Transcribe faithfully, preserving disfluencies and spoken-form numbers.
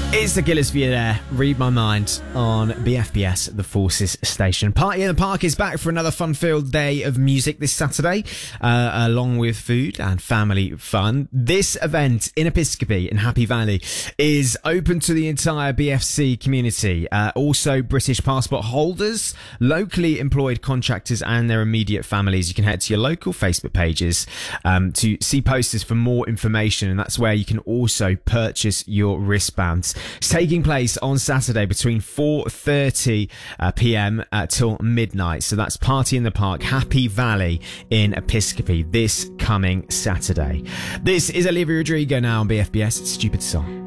It's the Gillespie there. Read My Mind on B F B S, the Forces station. Party in the Park is back for another fun-filled day of music this Saturday, uh, along with food and family fun. This event in Episcopi in Happy Valley is open to the entire B F C community. Uh, also, British passport holders, locally employed contractors and their immediate families. You can head to your local Facebook pages um, to see posters for more information, and that's where you can also purchase your wristbands. It's taking place on Saturday between four thirty uh, p.m. Uh, till midnight. So that's Party in the Park, Happy Valley in Episcopi this coming Saturday. This is Olivia Rodrigo now on B F B S. Stupid Song.